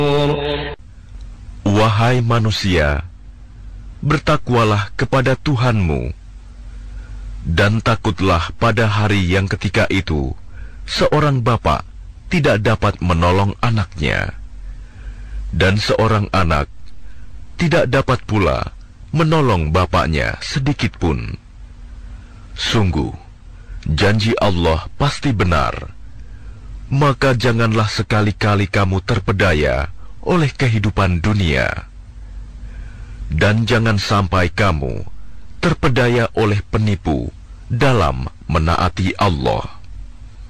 Wahai manusia, bertakwalah kepada Tuhanmu, dan takutlah pada hari yang ketika itu seorang bapa tidak dapat menolong anaknya, dan seorang anak tidak dapat pula menolong bapaknya sedikit pun. Sungguh, janji Allah pasti benar. Maka janganlah sekali-kali kamu terpedaya oleh kehidupan dunia, dan jangan sampai kamu terpedaya oleh penipu dalam menaati Allah.